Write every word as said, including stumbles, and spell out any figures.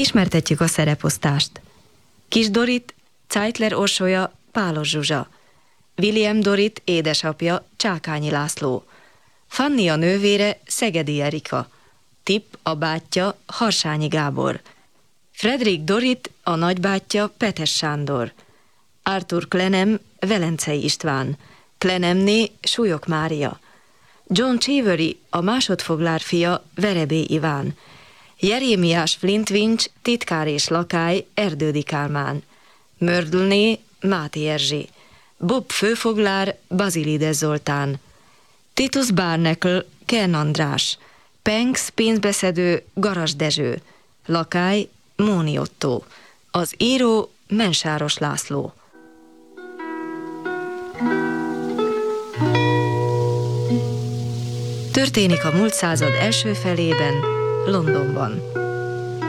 Ismertetjük a szereposztást. Kis Dorit, Zeitler Orsolya, Pálos Zsuzsa. William Dorit édesapja, Csákányi László. Fanni a nővére, Szegedi Erika. Tipp a bátyja, Harsányi Gábor. Fredrik Dorit a nagybátyja, Petes Sándor. Arthur Klenem, Velencei István. Klenemné, Súlyok Mária. John Cheevery, a másodfoglár fia, Verebé Iván. Jerémiás Flintwinch, titkár és lakály, Erdődi Kálmán. Mördlné, Máté Erzsé. Bob főfoglár, Bazilides Zoltán. Titus Barnacle, Kern András. Penks pénzbeszedő, Garas Dezső. Lakály, Móni Otto. Az író, Mensáros László. Történik a múlt század első felében, Londonban.